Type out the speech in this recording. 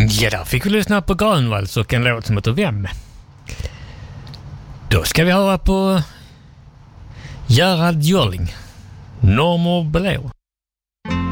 Ja, där fick vi lyssna på Grönvalls och en låt som heter Vem. Då ska vi höra på Gerard Jörling, Normer Below.